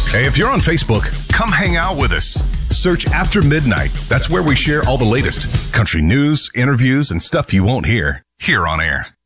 Hey, if you're on Facebook, come hang out with us. Search After Midnight. That's where we share all the latest country news, interviews, and stuff you won't hear here on air.